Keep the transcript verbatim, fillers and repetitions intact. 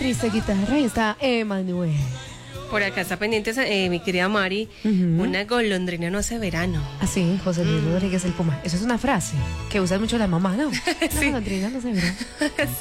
triste guitarra y está Emanuel. Por acá está pendiente eh, mi querida Mari, Uh-huh. una golondrina no hace verano. Así, José Luis Rodríguez el Puma. Eso es una frase que usan mucho las mamás, ¿no? Sí. Una golondrina no se verá. Sí.